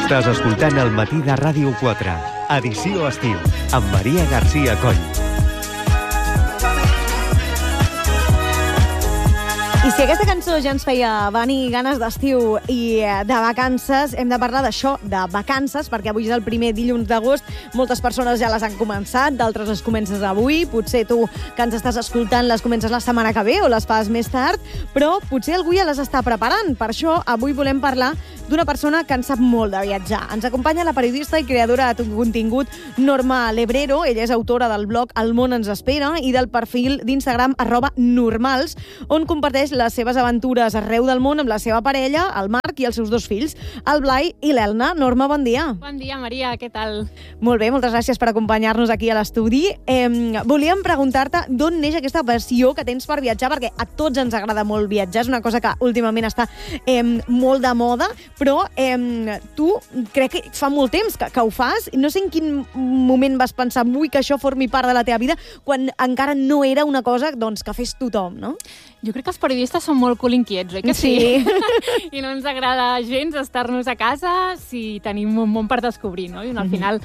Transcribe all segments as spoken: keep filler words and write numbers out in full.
Estàs escoltant El matí de Ràdio quatre, edició estiu, amb Maria García Coll. I si aquesta cançó ja ens feia venir ganes d'estiu i de vacances, hem de parlar d'això, de vacances, perquè avui és el primer dilluns d'agost. Moltes persones ja les han començat, d'altres les comences avui. Potser tu, que ens estàs escoltant, les comences la setmana que ve o les fas més tard, però potser algú ja les està preparant. Per això, avui volem parlar d'una persona que en sap molt de viatjar. Ens acompanya la periodista i creadora de contingut Norma Lebrero. Ella és autora del blog El món ens espera i del perfil d'Instagram arroba normals, on comparteix les seves aventures arreu del món amb la seva parella, el Marc, i els seus dos fills, el Blai i l'Elna. Norma, bon dia. Bon dia, Maria, què tal? Molt bé, moltes gràcies per acompanyar-nos aquí a l'estudi. Eh, volíem preguntar-te d'on neix aquesta passió que tens per viatjar, perquè a tots ens agrada molt viatjar, és una cosa que últimament està eh, molt de moda, però eh, tu crec que fa molt temps que, que ho fas. No sé en quin moment vas pensar vull que això formi part de la teva vida, quan encara no era una cosa doncs, que fes tothom, no? Jo crec que els periodistes són molt cul inquiets, oi que sí? Sí. I no ens agrada gens estar-nos a casa si tenim un món per descobrir, no? I al final,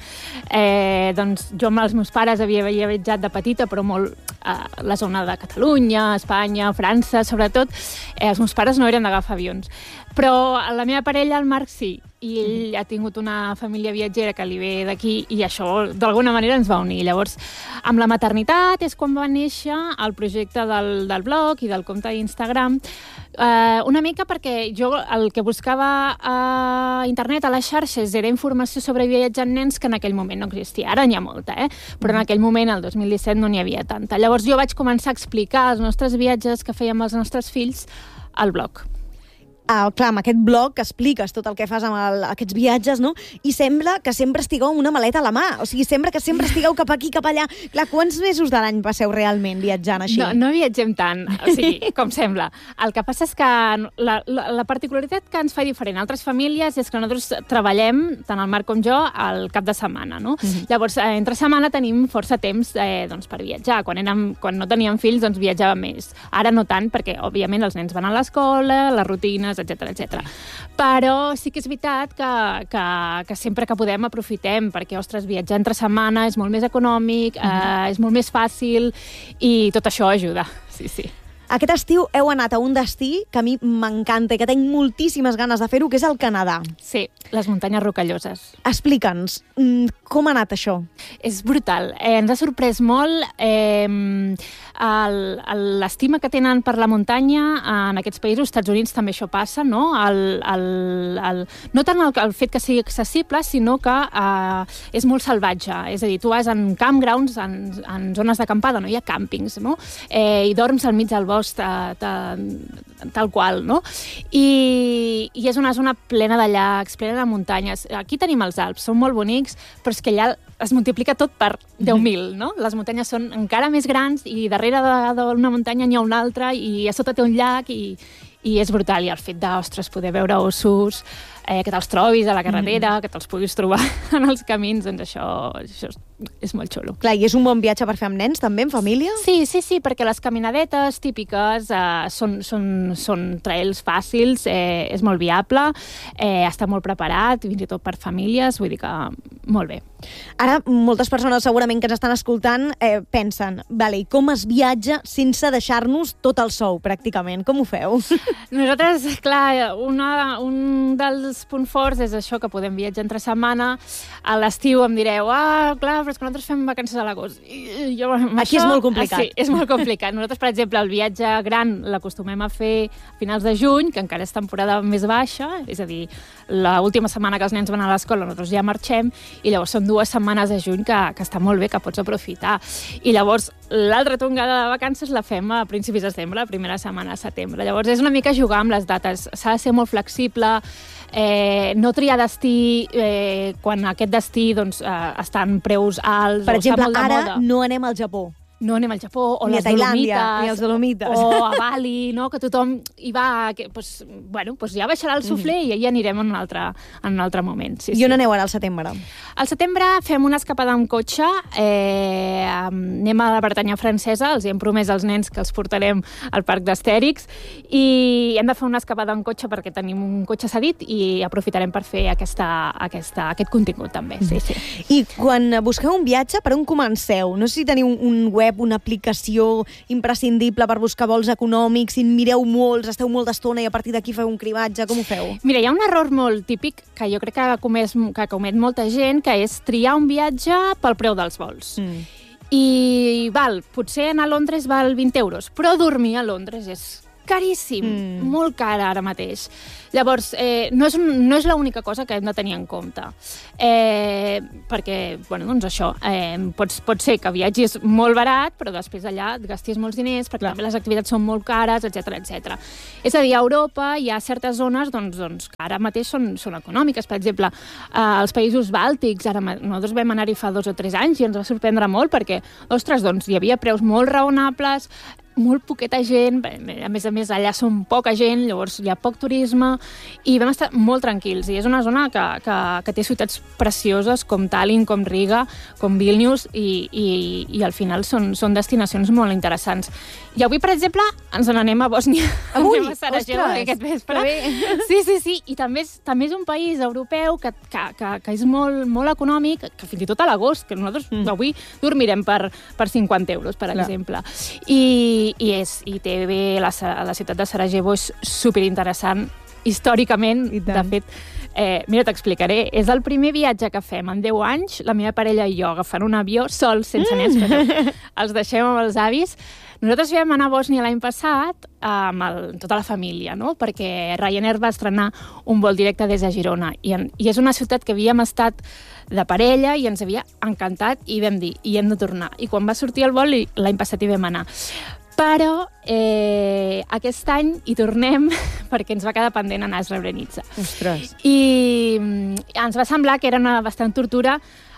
eh, doncs, jo amb els meus pares havia, havia viatjat de petita, però molt a la zona de Catalunya, Espanya, França, sobretot. Eh, els meus pares no eren d'agafar avions. Però la meva parella, el Marc, sí. I ell ha tingut una família viatgera que li ve d'aquí i això d'alguna manera ens va unir. Llavors, amb la maternitat és quan va néixer el projecte del, del blog i del compte d'Instagram. Eh, una mica perquè jo el que buscava a internet, a les xarxes, era informació sobre viatjant nens que en aquell moment no existia. Ara n'hi ha molta, eh? Però en aquell moment, el dos mil disset, no n'hi havia tanta. Llavors jo vaig començar a explicar els nostres viatges que fèiem els nostres fills al blog. Ah, clar, amb aquest blog que expliques tot el que fas amb el, aquests viatges, no? I sembla que sempre estigueu amb una maleta a la mà. O sigui, sembla que sempre estigueu cap aquí, cap allà. Clar, quants mesos de l'any passeu realment viatjant així? No, no viatgem tant, o sigui, com sembla. El que passa és que la, la, la particularitat que ens fa diferent a altres famílies és que nosaltres treballem, tant el Marc com jo, al cap de setmana, no? Mm-hmm. Llavors, eh, entre setmana tenim força temps eh, doncs, per viatjar. Quan, érem, quan no teníem fills, doncs viatjàvem més. Ara no tant, perquè, òbviament, els nens van a l'escola, les rutines, etcètera, etcètera. Però sí que és veritat que, que, que sempre que podem aprofitem, perquè, ostres, viatjar entre setmana és molt més econòmic, mm-hmm. eh, és molt més fàcil i tot això ajuda, sí, sí. Aquest estiu heu anat a un destí que a mi m'encanta i que tinc moltíssimes ganes de fer-ho, que és el Canadà. Sí, les muntanyes rocalloses. Explica'ns, com ha anat això? És brutal. Eh, ens ha sorprès molt eh, l'estima que tenen per la muntanya en aquests països. Als Estats Units també això passa, no? El, el, el, no tant el, el fet que sigui accessible, sinó que eh, és molt salvatge. És a dir, tu vas en campgrounds, en, en zones d'acampada, no hi ha càmpings, no? Eh, i dorms al mig del bosc, Ta, ta, tal qual, no? I, i és una zona plena de llacs, plena de muntanyes. Aquí tenim els Alps, són molt bonics, però és que allà es multiplica tot per deu mil, no? Les muntanyes són encara més grans i darrere d'una muntanya n'hi ha una altra i a sota té un llac i, i és brutal. I el fet d'ostres, poder veure ossos, eh, que te'ls trobis a la carretera, mm. que te'ls puguis trobar en els camins, doncs això, això és molt xulo. Clar, i és un bon viatge per fer amb nens, també, en família? Sí, sí, sí, perquè les caminadetes típiques eh, són, són, són trails fàcils, eh, és molt viable, eh, està molt preparat, fins i tot per famílies, vull dir que molt bé. Ara, moltes persones segurament que ens estan escoltant eh, pensen, vale, com es viatja sense deixar-nos tot el sou, pràcticament? Com ho feu? Nosaltres, clar, una, un dels punts forts és això, que podem viatjar entre setmana. A l'estiu em direu, ah, clar, però és que nosaltres fem vacances a l'agost. Aquí això, és molt complicat. Sí, és molt complicat. Nosaltres, per exemple, el viatge gran l'acostumem a fer a finals de juny, que encara és temporada més baixa, és a dir, l'última setmana que els nens van a l'escola nosaltres ja marxem, i llavors són dues setmanes de juny que, que està molt bé, que pots aprofitar. I llavors, l'altra tongada de vacances la fem a principis de setembre, la primera setmana de setembre. Llavors, és una mica jugar amb les dates. S'ha de ser molt flexible, eh, no triar destí eh, quan aquest destí doncs, eh, està en preus alts per o exemple, està molt de moda. moda. Ara no anem al Japó. no anem al Japó, o ni les a Tailàndia, Dolomites, ni als Dolomites. o a Bali, no? Que tothom hi va... Que, pues, bueno, pues ja baixarà el suflé mm. i allà anirem en un altre, en un altre moment. Sí, I sí. on aneu ara al setembre? Al setembre fem una escapada amb cotxe, eh, anem a la Bretanya francesa, els hi hem promès als nens que els portarem al Parc d'Astèrix, i hem de fer una escapada amb cotxe perquè tenim un cotxe cedit i aprofitarem per fer aquesta, aquesta, aquest contingut també. Sí, sí. I quan busqueu un viatge, per on comenceu? No sé si teniu un web, una aplicació imprescindible per buscar vols econòmics, si en mireu molts, esteu molt d'estona i a partir d'aquí feu un cribatge, com ho feu? Mira, hi ha un error molt típic que jo crec que comet, que comet molta gent, que és triar un viatge pel preu dels vols. Mm. I val, potser anar a Londres val vint euros, però dormir a Londres és caríssim, mm. molt car ara mateix. Llavors, eh, no és, un, no és l'única cosa que hem de tenir en compte. Eh, perquè, bueno, doncs això, eh, pots, pot ser que viatgis molt barat, però després allà et gastis molts diners, perquè Clar. també les activitats són molt cares, etcètera, etcètera. És a dir, a Europa hi ha certes zones doncs, doncs, que ara mateix són, són econòmiques. Per exemple, eh, els països bàltics, ara nosaltres vam anar-hi fa dos o tres anys i ens va sorprendre molt perquè, ostres, doncs hi havia preus molt raonables, molt poqueta gent, a més a més allà són poca gent, llavors hi ha poc turisme i vam estar molt tranquils i és una zona que, que, que té ciutats precioses com Tallinn, com Riga, com Vilnius i, i, i al final són, són destinacions molt interessants. I avui, per exemple, ens n'anem a Bòsnia. Avui? Anem a Sarajevo aquest vespre. Sí, sí, sí. I també és, també és un país europeu que, que, que, que és molt, molt econòmic, que fins i tot a l'agost, que nosaltres mm. avui dormirem per, per cinquanta euros, per Clar. exemple. I, i, és, i té bé, la, la ciutat de Sarajevo és superinteressant històricament. De fet, eh, mira, t'explicaré. És el primer viatge que fem en deu anys, la meva parella i jo, agafant un avió sols, sense nens, mm. però els deixem amb els avis. Nosaltres vam anar a Bòsnia l'any passat amb, el, amb tota la família, no? Perquè Ryanair va estrenar un vol directe des de Girona i, en, i és una ciutat que havíem estat de parella i ens havia encantat i vam dir, i hem de tornar. I quan va sortir el vol, l'any passat hi vam anar. Però eh, aquest any hi tornem perquè ens va quedar pendent anar a Srebrenica. Ostres. I ens va semblar que era una bastant tortura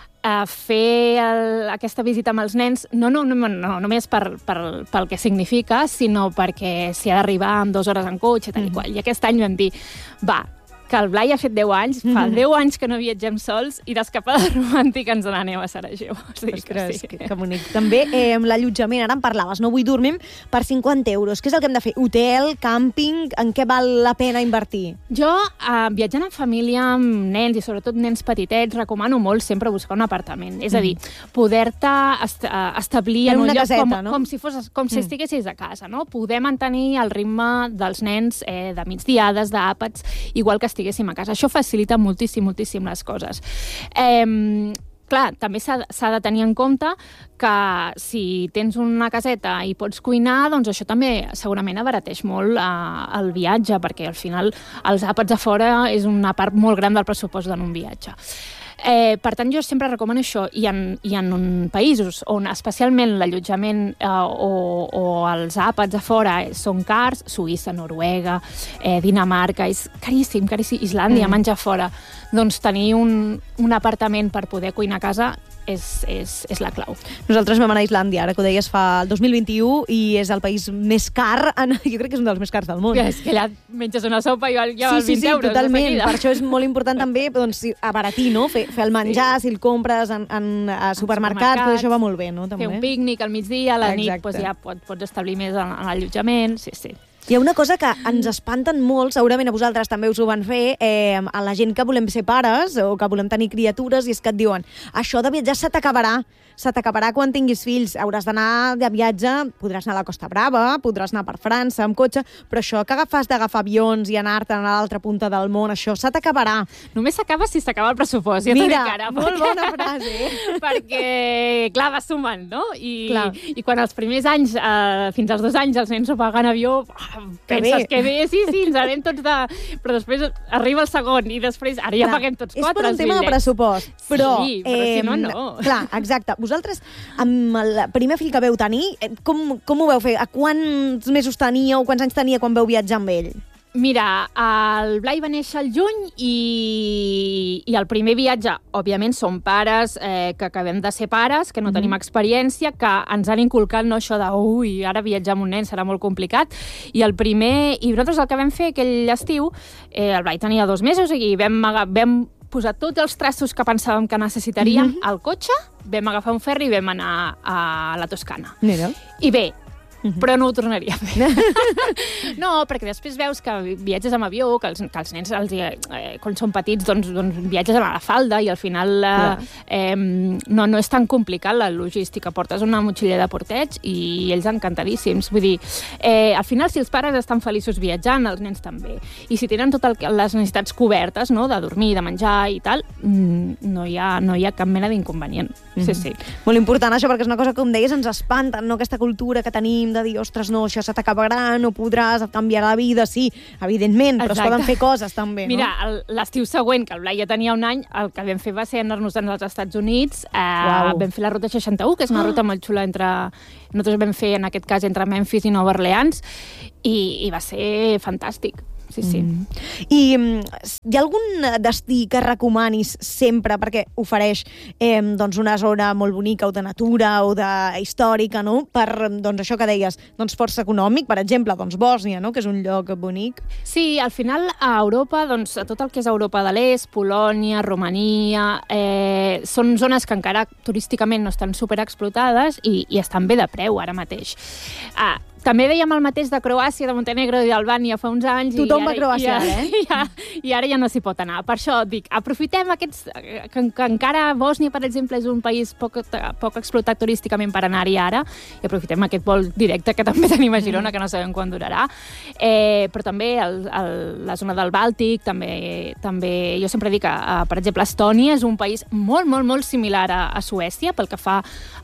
a fer el, aquesta visita amb els nens, no, no, no, no només per, per, pel que significa, sinó perquè s'hi ha d'arribar en dues hores en cotxe, tal i qual. I aquest any vam dir, va, que el Blai ha fet deu anys, fa deu anys que no viatgem sols i d'escapada romàntica ens n'anem a Sarajevo. Sí, Ostres, sí. que, que bonic. També eh, amb l'allotjament, ara en parlaves, no? Avui dormim per cinquanta euros. Què és el que hem de fer? Hotel, càmping, en què val la pena invertir? Jo, eh, viatjant en família, amb nens i sobretot nens petitets, recomano molt sempre buscar un apartament. És a dir, poder-te est establir en, en un lloc caseta, com, no? com si, fos, com si mm. estiguessis a casa, no? Poder mantenir el ritme dels nens eh, de migdiades, d'àpats, igual que estiguéssim a casa. Això facilita moltíssim, moltíssim les coses. Eh, clar, també s'ha de tenir en compte que si tens una caseta i pots cuinar, doncs això també segurament abarateix molt eh, el viatge, perquè al final els àpats a fora és una part molt gran del pressupost d'un viatge. Eh, per tant, jo sempre recomano això. I en, i en un països on especialment l'allotjament eh, o, o els àpats a fora són cars, Suïssa, Noruega, eh, Dinamarca, és caríssim, caríssim, Islàndia, mm. menjar fora, doncs tenir un, un apartament per poder cuinar a casa és, és, és la clau. Nosaltres vam anar a Islàndia, ara que ho deies, fa el dos mil vint-i-u, i és el país més car, en, jo crec que és un dels més cars del món. Ja, és que allà menges una sopa i ja val vint sí, sí, sí, euros. Totalment. Per això és molt important també doncs, abaratir, no? Fer, fer el menjar, sí. si el compres en, en a supermercats, tot això va molt bé, no? També. Fer un pícnic al migdia, a la Exacte. nit doncs ja pot, pots establir més en, en l'allotjament, sí, sí. Hi ha una cosa que ens espanten molt, segurament a vosaltres també us ho van fer, eh, a la gent que volem ser pares o que volem tenir criatures, i és que et diuen, això de viatjar se t'acabarà, se t'acabarà quan tinguis fills, hauràs d'anar de viatge, podràs anar a la Costa Brava, podràs anar per França amb cotxe, però això que agafes d'agafar avions i anar-te'n a l'altra punta del món, això se t'acabarà. Només s'acaba si s'acaba el pressupost, ja t'ho dic ara. Mira, molt bona frase. Perquè, clar, va sumant, no? I, i quan els primers anys, eh, fins als dos anys, els nens ho paguen avió, que penses bé. que bé, sí, sí, ens anem tots de... Però després arriba el segon i després, ara ja clar, paguem tots quatre. És per un tema de pressupost, però... Sí, però eh, si no, no. Clar, exacte. Vosaltres, amb el primer fill que veu tenir, com, com ho veu fer? A quants mesos tenia o quants anys tenia quan veu viatjar amb ell? Mira, el Blai va néixer al juny i, i el primer viatge, òbviament, són pares eh, que acabem de ser pares, que no mm. tenim experiència, que ens han inculcat no, això de ui, ara viatjar amb un nen serà molt complicat. I el primer... I nosaltres el que vam fer aquell estiu, eh, el Blai tenia dos mesos i vam, vam posar tots els traços que pensàvem que necessitaríem mm -hmm. al cotxe, vam agafar un ferri i vam anar a la Toscana. Mira. I bé, però no ho tornaria a fer. No, perquè després veus que viatges amb avió, que els, que els nens, els, eh, quan són petits, doncs, doncs viatges a la falda i al final eh, eh, no, no és tan complicat la logística. Portes una motxilla de porteig i ells encantadíssims. Vull dir, eh, al final, si els pares estan feliços viatjant, els nens també. I si tenen totes les necessitats cobertes, no?, de dormir, de menjar i tal, no hi ha, no hi ha cap mena d'inconvenient. Mm-hmm. Sí, sí. Molt important això, perquè és una cosa que, com deies, ens espanta, no?, aquesta cultura que tenim de dir, ostres, no, això se t'acabarà, no podràs, canviar la vida, sí, evidentment, però Exacte. Es poden fer coses també, Mira, no? Mira, l'estiu següent, que el Blai ja tenia un any, el que vam fer va ser anar-nos als Estats Units, eh, vam fer la ruta seixanta-u, que és una ruta molt xula entre... Nosaltres vam fer, en aquest cas, entre Memphis i Nova Orleans, i, i va ser fantàstic. Sí, sí. Mm. I hi ha algun destí que recomanis sempre perquè ofereix eh, doncs una zona molt bonica o de natura o de històrica, no? Per, doncs això que deies, doncs força econòmic, per exemple, doncs Bòsnia, no?, que és un lloc bonic. Sí, al final a Europa, doncs a tot el que és Europa de l'Est, Polònia, Romania, eh, són zones que encara turísticament no estan superexplotades i, i estan bé de preu ara mateix. Ah, També dèiem el mateix de Croàcia, de Montenegro i d'Albània fa uns anys. Tothom i va a Croàcia, i ara, eh? I, ja, I ara ja no s'hi pot anar. Per això dic, aprofitem aquests... Que, que encara Bòsnia, per exemple, és un país poc, poc explotat turísticament per anar-hi ara, i aprofitem aquest vol directe que també tenim a Girona, que no sabem quan durarà. Eh, però també el, el, la zona del Bàltic, també, també jo sempre dic que, uh, per exemple, Estònia és un país molt, molt, molt similar a, a Suècia, pel que fa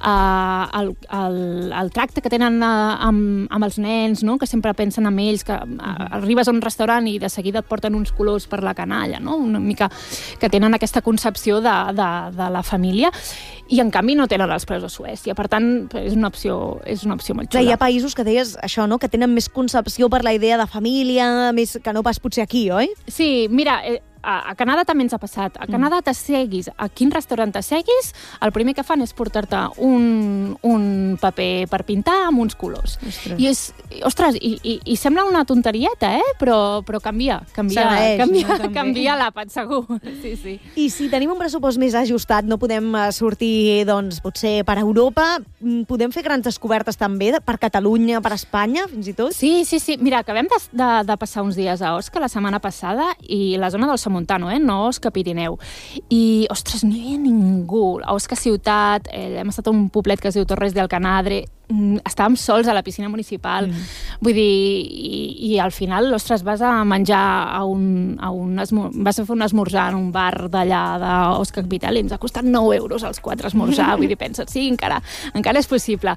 uh, al, al, al tracte que tenen uh, amb amb els nens, no?, que sempre pensen en ells, que arribes a un restaurant i de seguida et porten uns colors per la canalla, no?, una mica que tenen aquesta concepció de, de, de la família, i en canvi no tenen els preus a Suècia. Per tant, és una opció, és una opció molt xula. Hi ha països que deies això, no?, que tenen més concepció per la idea de família, més que no pas potser aquí, oi? Sí, mira... Eh, A Canadà també ens ha passat. A Canadà t'asseguis, a quin restaurant t'asseguis, el primer que fan és portar-te un, un paper per pintar amb uns colors. Ostres. I és, ostres, i, i, i sembla una tonterieta, eh? Però, però canvia, canvia, canvia, no, canvia l'àpat, segur. Sí, sí. I si tenim un pressupost més ajustat, no podem sortir, doncs, potser per Europa, podem fer grans descobertes també, per Catalunya, per Espanya, fins i tot? Sí, sí, sí. Mira, acabem de, de, de passar uns dies a Osca la setmana passada i la zona del Montano, eh? No Osca Pirineu. I, ostres, no hi havia ningú. A Osca ciutat, eh, hem estat a un poblet que es diu Torres del Canadre, estàvem sols a la piscina municipal. Mm. Vull dir, i, i al final, ostres, vas a menjar a un, a un esmor... vas a fer un esmorzar en un bar d'allà d'Osca Capital i ens ha costat nou euros els quatre esmorzar. Vull dir, pensa't, sí, encara, encara és possible.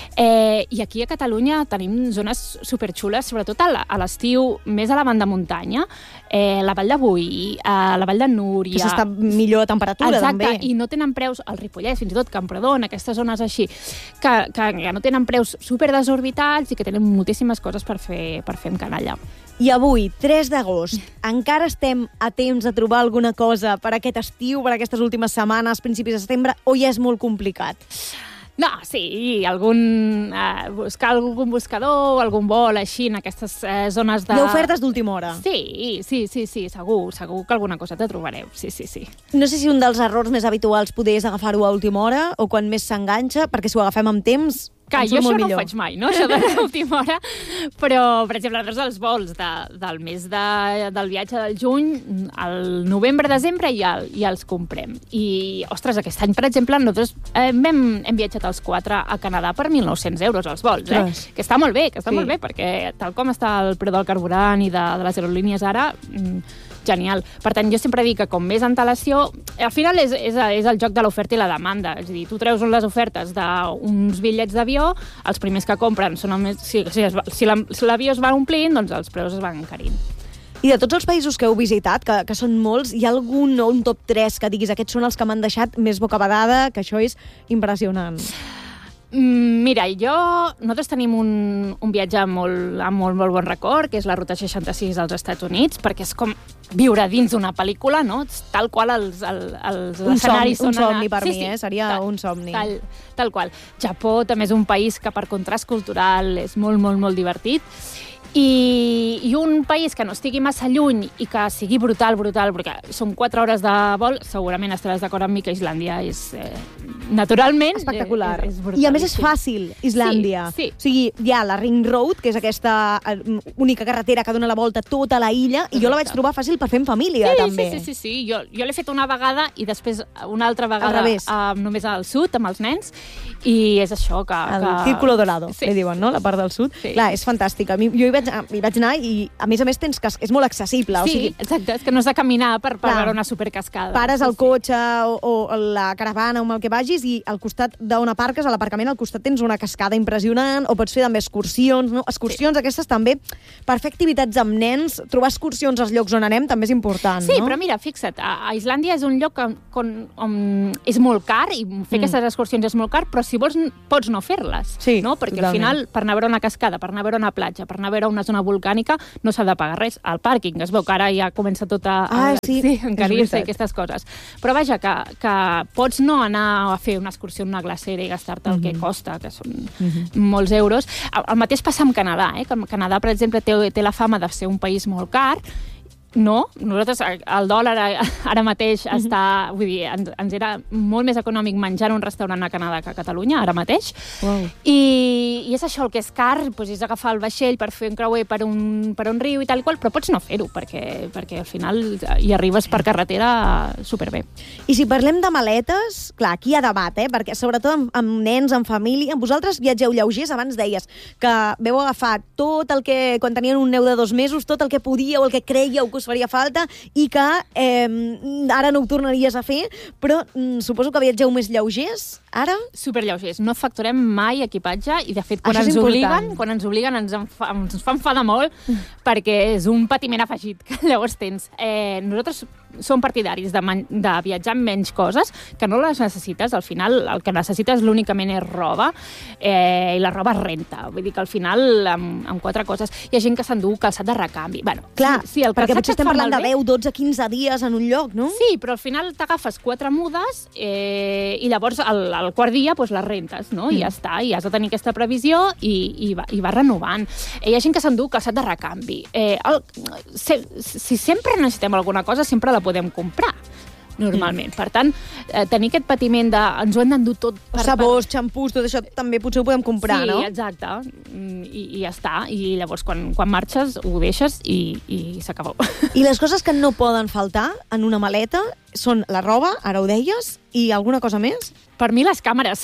Eh, I aquí a Catalunya tenim zones superxules, sobretot a l'estiu, més a la banda muntanya, eh, la Vall de Boí, eh, la Vall de Núria... Que s'està millor a temperatura, Exacte, també. I no tenen preus, al Ripollès, fins i tot Camprodon, aquestes zones així, que, que, que no tenen preus super desorbitats i que tenen moltíssimes coses per fer, per fer en canalla. I avui, tres d'agost, encara estem a temps de trobar alguna cosa per aquest estiu, per aquestes últimes setmanes, principis de setembre, o ja és molt complicat? No, sí, algun, eh, buscar algun buscador, algun vol així en aquestes eh, zones de... Hi ha ofertes d'última hora? Sí, sí, sí, sí, segur, segur que alguna cosa te trobareu, sí, sí, sí. No sé si un dels errors més habituals poder és agafar-ho a última hora o quan més s'enganxa, perquè si ho agafem amb temps... Que jo això no ho faig mai, no?, això de l'última hora, però, per exemple, nosaltres els vols de, del mes de, del viatge del juny, al novembre-desembre ja, ja els comprem. I, ostres, aquest any, per exemple, nosaltres eh, hem, hem viatjat els quatre a Canadà per mil nou-cents euros els vols, eh? Yes. Que està molt bé, que està sí. molt bé, perquè tal com està el preu del carburant i de, de les aerolínies ara... genial. Per tant, jo sempre dic que com més antelació, al final és, és, és el joc de l'oferta i la demanda. És a dir, tu treus les ofertes d'uns bitllets d'avió, els primers que compren són el més... Si, si, si l'avió es va omplint, doncs els preus es van encarint. I de tots els països que heu visitat, que, que són molts, hi ha algun o un top tres que diguis aquests són els que m'han deixat més bocabadada, que això és impressionant? Mira, jo... Nosaltres tenim un, un viatge amb molt, amb molt, molt bon record, que és la Ruta seixanta-sis als Estats Units, perquè és com viure dins d'una pel·lícula, no? Tal qual els, els, els un escenaris somni, són... Un somni per sí, mi, sí, eh? Seria tal, un somni. Tal, tal qual. Japó també és un país que per contrast cultural és molt, molt, molt divertit. I, i un país que no estigui massa lluny i que sigui brutal, brutal, perquè són quatre hores de vol, segurament estaràs d'acord amb mi que Islàndia és, eh, naturalment... Espectacular. És, és brutal. I a més és fàcil, Islàndia. Sí, sí. O sigui, hi ha la Ring Road, que és aquesta única carretera que dona la volta a tota la illa, i jo la vaig trobar fàcil per fer en família, sí, també. Sí, sí, sí, sí. Jo, jo l'he fet una vegada i després una altra vegada uh, només al sud, amb els nens, i és això que... El que... Círculo Dorado, sí. li diuen, no?, la part del sud. Sí. Clar, és fantàstic. A mi, jo hi vaig, hi vaig anar i, a més a més, tens cas... és molt accessible. Sí, o sigui, exacte, és que no has de caminar per, per veure una supercascada. Pares sí, el sí. cotxe o, o la caravana o amb el que vagis i al costat d'on aparques, a l'aparcament, al costat tens una cascada impressionant, o pots fer també excursions, no? Excursions sí. Aquestes també, per fer activitats amb nens, trobar excursions als llocs on anem també és important, sí, no? Sí, però mira, fixa't, a, a Islàndia és un lloc on, on, on és molt car i fer mm. aquestes excursions és molt car, però si vols pots no fer-les, sí, no? Perquè totalment. Al final, per anar a veure una cascada, per anar a veure una platja, per anar a veure una zona volcànica, no s'ha de pagar res. Al pàrquing es veu que ara ja comença tot a, a, ah, sí, sí, a encarir-se i aquestes coses. Però vaja, que, que pots no anar a fer una excursió en una glacera i gastar-te el mm -hmm. que costa, que són mm -hmm. molts euros. El, el mateix passa amb Canadà, eh? Que Canadà, per exemple, té, té la fama de ser un país molt car. No, nosaltres, el dòlar ara mateix mm-hmm. està... Vull dir, ens, ens era molt més econòmic menjar en un restaurant a Canadà que a Catalunya, ara mateix. Wow. I, I és això, el que és car, doncs és agafar el vaixell per fer un creuer per un, per un riu i tal i qual, però pots no fer-ho, perquè, perquè al final hi arribes per carretera superbé. I si parlem de maletes, clar, aquí hi ha debat, eh? Perquè sobretot amb, amb nens, amb família, vosaltres viatgeu lleugers, abans deies que veu agafar tot el que, quan tenien un neu de dos mesos, tot el que podíeu, el que creieu que us faria falta i que eh, ara no ho tornaries a fer, però mm, suposo que viatgeu més lleugers, ara? Superlleugers. No facturem mai equipatge i, de fet, quan Això ens obliguen, quan ens obliguen ens, enfa, ens fa enfadar molt mm. perquè és un patiment afegit que llavors tens. Eh, nosaltres som partidaris de, man, de viatjar amb menys coses, que no les necessites. Al final, el que necessites únicament és roba, eh, i la roba es renta. Vull dir que al final, amb, amb quatre coses, hi ha gent que s'endú calçat de recanvi. Bueno, clar, sí, sí, el perquè potser estem parlant de bé, deu, dotze, quinze dies en un lloc, no? Sí, però al final t'agafes quatre mudes eh, i llavors al, al quart dia pues, les rentes, no? Mm. I ja està, i has de tenir aquesta previsió i, i, va, i va renovant. Eh, hi ha gent que s'endú calçat de recanvi. Eh, el, se, si sempre necessitem alguna cosa, sempre la podem comprar, normalment. Mm. Per tant, eh, tenir aquest patiment de ens ho hem d'endur tot... Per, sabors, xampús, tot això també potser ho podem comprar, sí, no? Sí, exacte. I, I ja està. I llavors, quan, quan marxes, ho deixes i, i s'acabó. I les coses que no poden faltar en una maleta són la roba, ara ho deies, i alguna cosa més? Per mi, les càmeres.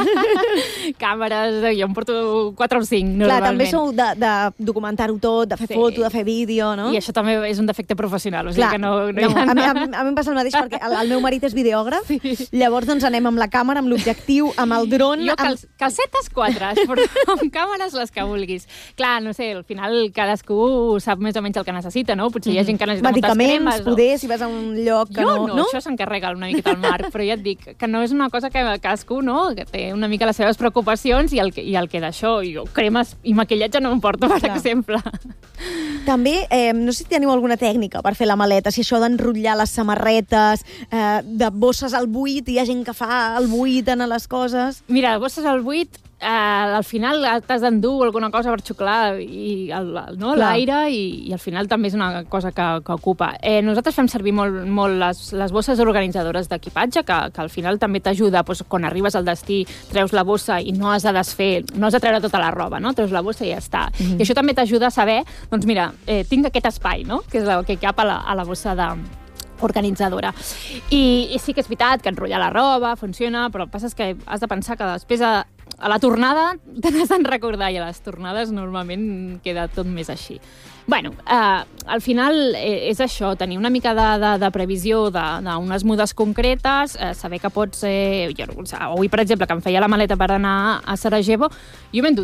Càmeres, jo em porto quatre o cinc, normalment. Clar, també sou de, de documentar-ho tot, de fer sí. foto, de fer vídeo, no? I això també és un defecte professional, o sigui Clar, que no... no, no ha... a, mi, a, mi, a mi em passa el mateix perquè el, el meu marit és videògraf, sí. Llavors doncs anem amb la càmera, amb l'objectiu, amb el dron... Jo cal, amb... calcetes quatre, però amb càmeres les que vulguis. Clar, no sé, al final cadascú sap més o menys el que necessita, no? Potser hi ha gent que necessita moltes cremes. Medicaments, poder, si vas a un lloc que jo no... no, no? Això s'encarrega una miqueta al Marc, però ja et dic que no és una cosa que cadascú, no? Que té una mica les seves preocupacions i el que, i el que d'això, jo cremes i maquillatge no em porto, per Clar. exemple. També, eh, no sé si teniu alguna tècnica per fer la maleta, si això d'enrotllar les samarretes, eh, de bosses al buit, hi ha gent que fa el buit en les coses... Mira, bosses al buit, eh, al final t'has d'endur alguna cosa per xuclar i el, no, l'aire i, i al final també és una cosa que, que ocupa. Eh, nosaltres fem servir molt, molt les, les bosses organitzadores d'equipatge, que, que al final també t'ajuda, doncs, quan arribes al destí, treus la bossa i no has de desfer, no has de treure tota la roba, no? Treus la bossa i ja està. Mm-hmm. I això també t'ajuda a saber, doncs mira, eh, tinc aquest espai, no? Que és el que cap a la, a la bossa de organitzadora. I, I sí que és veritat que enrotllar la roba funciona, però el que passa és que has de pensar que després a, a la tornada te n'has de recordar i a les tornades normalment queda tot més així. Bueno, eh, al final eh, és això, tenir una mica de, de, de previsió d'unes mudes concretes, eh, saber que pots... Eh, jo, avui, per exemple, que em feia la maleta per anar a Sarajevo, jo m'he endut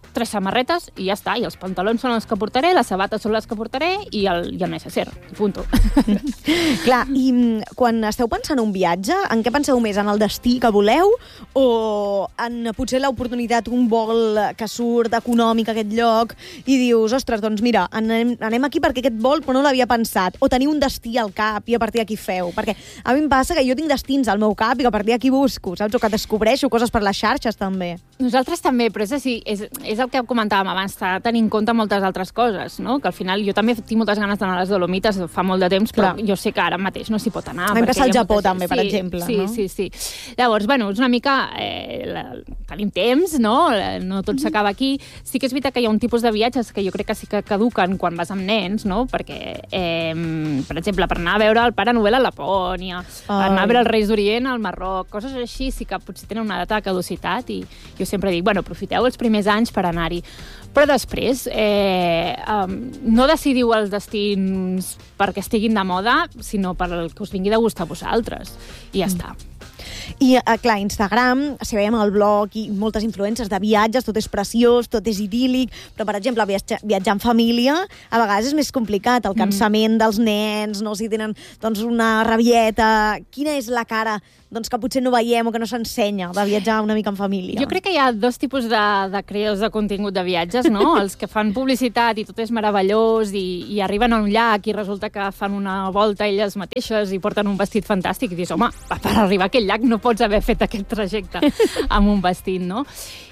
tres samarretes i ja està, i els pantalons són els que portaré, les sabates són les que portaré i el, i el necesser, punto. Clar, i quan esteu pensant un viatge, en què penseu més? En el destí que voleu o en potser l'oportunitat, un vol que surt econòmic a aquest lloc i dius, ostres, doncs mira, anem, anem aquí perquè aquest vol però no l'havia pensat, o teniu un destí al cap i a partir d'aquí feu? Perquè a mi em passa que jo tinc destins al meu cap i que a partir d'aquí busco, saps? O que descobreixo coses per les xarxes, també. Nosaltres també, però és així, és, és el que comentàvem abans, està tenint en compte moltes altres coses, no? Que al final jo també tinc moltes ganes d'anar a les Dolomites fa molt de temps, però Clar. jo sé que ara mateix no s'hi pot anar. Vam passar al Japó moltes... també, per sí, exemple. Sí, no? sí, sí. Llavors, bueno, és una mica... Eh, la... Tenim temps, no? No tot s'acaba aquí. Sí que és veritat que hi ha un tipus de viatges que jo crec que sí que caduquen quan vas amb nens, no? Perquè, eh, per exemple, per anar a veure el Pare Noel a Lapònia, per anar a veure els Reis d'Orient al Marroc, coses així sí que potser tenen una data de caducitat i jo sempre dic, bueno, aprofiteu els primers anys per anar-hi. Però després, eh, um, no decidiu els destins perquè estiguin de moda, sinó per el que us vingui de gust a vosaltres. I ja mm. està. I, uh, clar, Instagram, si veiem el blog i moltes influències de viatges, tot és preciós, tot és idíl·lic, però, per exemple, viatjar, viatjar en família a vegades és més complicat. El cansament mm. dels nens, no? Si tenen doncs, una rabieta... Quina és la cara doncs, que potser no veiem o que no s'ensenya de viatjar una mica en família? Jo crec que hi ha dos tipus de, de creadors de contingut de viatges, no? Els que fan publicitat i tot és meravellós i, i arriben a un llac i resulta que fan una volta elles mateixes i porten un vestit fantàstic i dius, home, per arribar a aquell llac no pots haver fet aquest trajecte amb un vestit, no?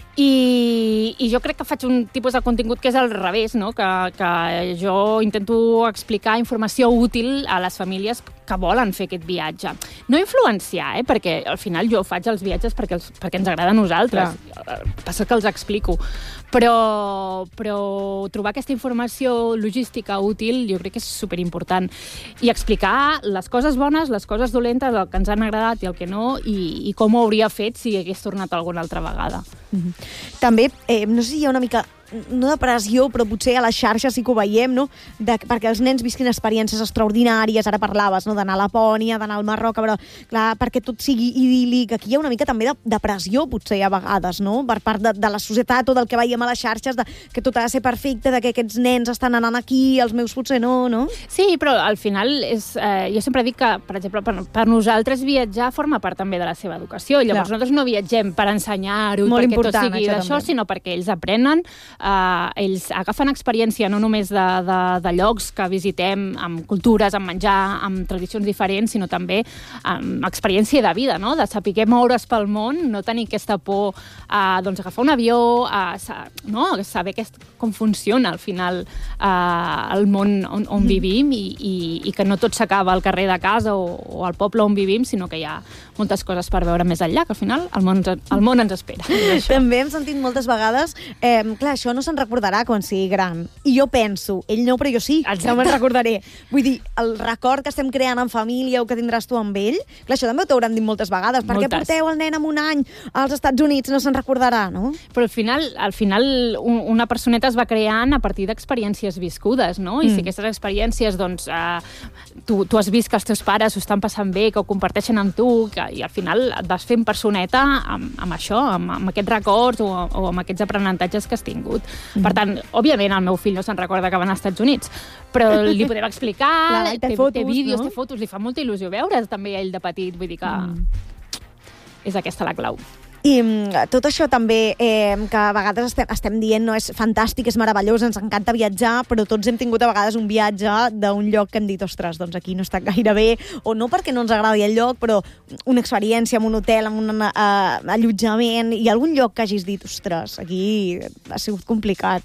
I, i jo crec que faig un tipus de contingut que és al revés, no? que, que jo intento explicar informació útil a les famílies que volen fer aquest viatge. No influenciar, eh? Perquè al final jo faig els viatges perquè, els, perquè ens agrada a nosaltres. Clar. Passa que els explico. Però, però trobar aquesta informació logística útil jo crec que és superimportant. I explicar les coses bones, les coses dolentes, el que ens han agradat i el que no, i, i com ho hauria fet si hagués tornat alguna altra vegada. Mm-hmm. També, eh, no sé si hi ha una mica no de pressió, però potser a les xarxes sí que ho veiem, no? De, perquè els nens visquin experiències extraordinàries, ara parlaves, no? D'anar a Lapònia, d'anar al Marroc, però clar, perquè tot sigui idíl·lic, aquí hi ha una mica també de, de pressió, potser a vegades, no? Per part de, de la societat o del que veiem a les xarxes, de, que tot ha de ser perfecte, de que aquests nens estan anant aquí, els meus potser no, no? Sí, però al final és, eh, jo sempre dic que, per exemple, per, per nosaltres viatjar forma part també de la seva educació. Llavors clar. Nosaltres no viatgem per ensenyar-ho, perquè tot sigui d'això, sinó perquè ells aprenen. Uh, ells agafen experiència no només de, de, de llocs que visitem amb cultures, amb menjar, amb tradicions diferents, sinó també amb experiència de vida, no? De saber moure's pel món, no tenir aquesta por a uh, doncs, agafar un avió, a uh, no? Saber aquest, com funciona al final uh, el món on, on vivim i, i, i que no tot s'acaba al carrer de casa o, o al poble on vivim, sinó que hi ha moltes coses per veure més enllà, que al final el món, el món ens espera. També hem sentit moltes vegades, eh, clar, això no se'n recordarà quan sigui gran. I jo penso, ell no, però jo sí, no me'n recordaré. Vull dir, el record que estem creant en família o que tindràs tu amb ell, clar, això també ho t'hauran dit moltes vegades. Per què porteu el nen amb un any als Estats Units? No se'n recordarà, no? Però al final, al final una personeta es va creant a partir d'experiències viscudes, no? I mm. si aquestes experiències, doncs, eh, tu, tu has vist que els teus pares ho estan passant bé, que ho comparteixen amb tu, que, i al final et vas fent personeta amb, amb això, amb, amb aquests records o, o amb aquests aprenentatges que has tingut. Mm. Per tant, òbviament, el meu fill no se'n recorda que va anar als Estats Units, però li podem explicar, la, té, fotos, té vídeos, no? té fotos, li fa molta il·lusió veure's també ell de petit, vull dir que mm. és aquesta la clau. I tot això també, eh, que a vegades estem, estem dient, no, és fantàstic, és meravellós, ens encanta viatjar, però tots hem tingut a vegades un viatge d'un lloc que hem dit, ostres, doncs aquí no està gaire bé, o no perquè no ens agradi el lloc, però una experiència en un hotel, en un uh, allotjament, i algun lloc que hagis dit, ostres, aquí ha sigut complicat.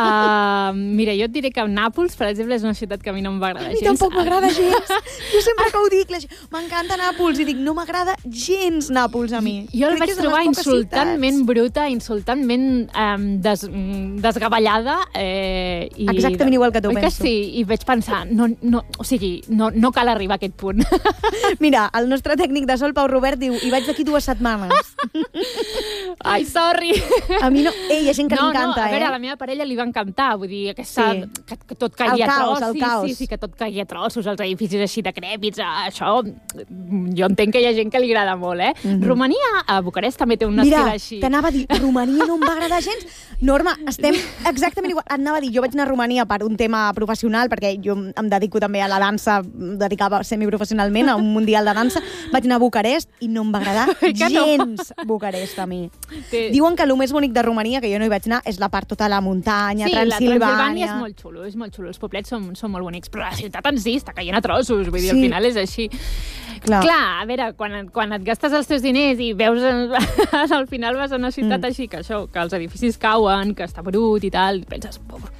Uh, mira, jo et diré que Nàpols, per exemple, és una ciutat que a mi no m'agrada gens. A mi tampoc m'agrada gens. Jo sempre que ho dic, m'encanta Nàpols, i dic, no m'agrada gens Nàpols a mi. Jo el vaig trobar insultantment ciutats. bruta, insultantment um, des, desgavellada. Eh, i, exactament igual que tu, penso. Que sí, i vaig pensar, no, no, o sigui, no, no cal arribar a aquest punt. Mira, el nostre tècnic de sol, Pau Robert, diu, hi vaig d'aquí dues setmanes. Ai, sorry. A mi no. Ei, hi ha gent que no, li encanta, no, a veure, eh? a la meva parella li va encantar, vull dir, aquesta, Sí. que, que tot caia El a caos, trossos. el sí, caos. Sí, sí, que tot caia a trossos, els edificis així decrèpits, això, jo entenc que hi ha gent que li agrada molt, eh? Mm -hmm. Romania, a Bucarest també té un Mira, estil així. t'anava a dir, Romania no em va agradar gens. Norma, estem exactament igual. Et anava a dir, jo vaig anar a Romania per un tema professional, perquè jo em dedico també a la dansa, em dedicava semiprofessionalment a un mundial de dansa. Vaig anar a Bucarest i no em va agradar gens Bucarest a mi. Té... Diuen que el més bonic de Romania, que jo no hi vaig anar, és la part tota de la muntanya, sí, Transilvània. la Transilvània és molt xulo, és molt xulo. Els poblets són, són molt bonics, però la ciutat en si està caient a trossos, vull dir, Sí. al final és així. Clar. Clar, a veure, quan, quan et gastes els teus diners i veus al final vas a una ciutat mm. així, que això, que els edificis cauen, que està brut i tal, i penses, pobre.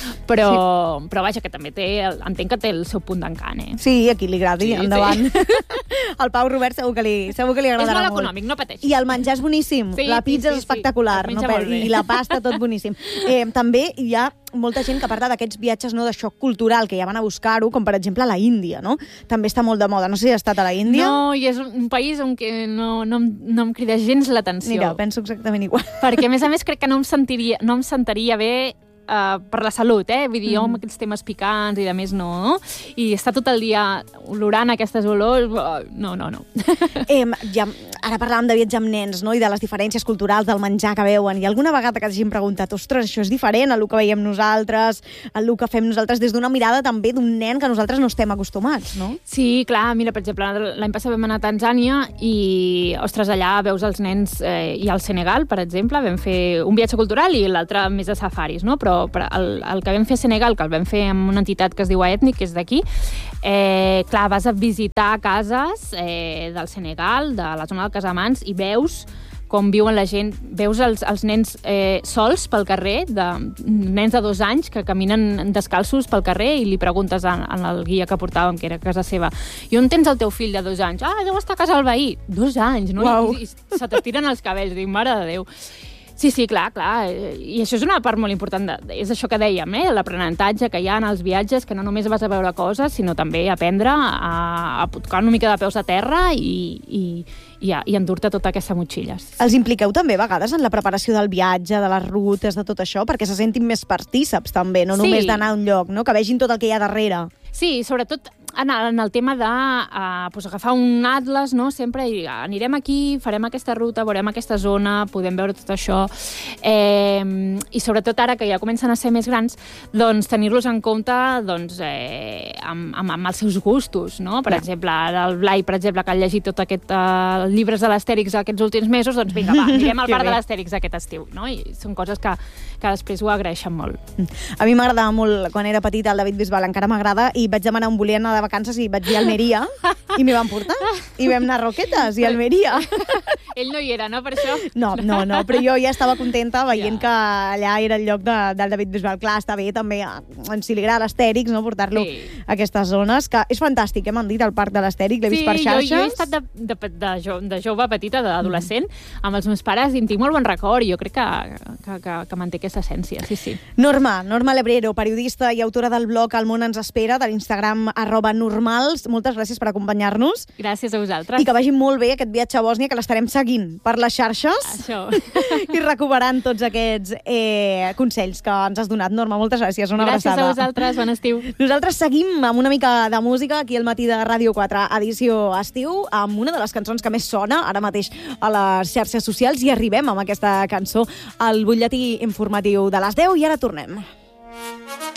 Però, sí. però vaja, que també té, entenc que té el seu punt d'encant, eh? Sí, a qui li agradi, Sí, endavant. sí. El Pau Robert segur que li, segur que li És agradarà molt econòmic, no pateixis. I el menjar és boníssim. Sí, la pizza sí, sí, és espectacular. sí. Es No? menja molt bé. I la pasta, tot boníssim. Eh, també hi ha molta gent que parla d'aquests viatges, no, de xoc cultural, que ja van a buscar-ho, com per exemple a la Índia, no? També està molt de moda. No sé si has estat a la Índia. No, i és un país on que no, no, em- no em crida gens l'atenció. Mira, penso exactament igual. Perquè, a més a més, crec que no em sentiria, no em sentaria bé uh, per la salut, eh? Vull dir, jo Mm. amb aquests temes picants i de més no, no? I estar tot el dia olorant aquestes olors, uh, no, no, no. Eh, ja, ara parlàvem de viatge amb nens, no?, i de les diferències culturals, del menjar que veuen. I alguna vegada que hagin preguntat, ostres, això és diferent al que veiem nosaltres, al que fem nosaltres, des d'una mirada també d'un nen que nosaltres no estem acostumats, no? Sí, clar, mira, per exemple, l'any passat vam anar a Tanzània i, ostres, allà veus els nens eh, i al Senegal, per exemple, vam fer un viatge cultural i l'altre més de safaris, no? Però però el, el que vam fer a Senegal, que el vam fer amb una entitat que es diu Aètnic, que és d'aquí, eh, clar, vas a visitar cases eh, del Senegal, de la zona del Casamance, i veus com viuen la gent, veus els, els nens eh, sols pel carrer, de, nens de dos anys que caminen descalços pel carrer i li preguntes a, a el guia que portàvem, que era a casa seva, i on tens el teu fill de dos anys? Ah, deu estar a casa del veí. Dos anys, no? Uau. I, i se t'estiren els cabells, dic, mare de Déu. Sí, sí, clar, clar. I això és una part molt important. De, és això que dèiem, eh? L'aprenentatge que hi ha en els viatges, que no només vas a veure coses, sinó també a aprendre a, a tocar una mica de peus a terra i, i, i, a, i endur-te tota aquesta motxilla. Els impliqueu també a vegades en la preparació del viatge, de les rutes, de tot això, perquè se sentin més partíceps també, no Sí. només d'anar a un lloc, no? Que vegin tot el que hi ha darrere. Sí, sobretot en el, en el tema de uh, pues agafar un atles, no? Sempre i anirem aquí, farem aquesta ruta, veurem aquesta zona, podem veure tot això. Eh, I sobretot ara que ja comencen a ser més grans, doncs tenir-los en compte doncs, eh, amb, amb, amb els seus gustos, no? Per Ja. exemple, ara el Blai, per exemple, que ha llegit tot aquest uh, llibres de l'Astèrix aquests últims mesos, doncs vinga, va, anirem al Que parc bé. de l'Astèrix aquest estiu, no? I són coses que, que després ho agraeixen molt. A mi m'agradava molt, quan era petita, el David Bisbal, encara m'agrada, i vaig demanar on volia anar de vacances i vaig dir Almeria, i m'hi van portar. I vam anar a Roquetes i Almeria. Ell no hi era, no, per això? No, no, no, però jo ja estava contenta veient Ja. que allà era el lloc de, del David Bisbal. Clar, està bé també, en si li agrada l'Astèrix, no? Portar-lo Sí. a aquestes zones, que és fantàstic, eh? M'han dit el parc de l'Astèrix, l'he vist per xarxes. Sí, jo, jo he estat de, de, de, jo, de jove petita, d'adolescent, mm. amb els meus pares, i en tinc molt bon record, i jo crec que, que, que, que manté aquesta essència, sí, sí. Norma, Norma Lebrero, periodista i autora del blog El món ens espera, de l'Instagram arroba normals. Moltes gràcies per acompanyar-nos. Gràcies a vosaltres. I que vagi molt bé aquest viatge a Bòsnia, que l'estarem seguint per les xarxes. Això. I recuperant tots aquests eh, consells que ens has donat. Norma, moltes gràcies. Una Gràcies abraçada. a vosaltres, bon estiu. Nosaltres seguim amb una mica de música aquí al matí de Ràdio quatre, edició estiu, amb una de les cançons que més sona ara mateix a les xarxes socials, i arribem amb aquesta cançó al butlletí informatiu de les deu, i ara tornem.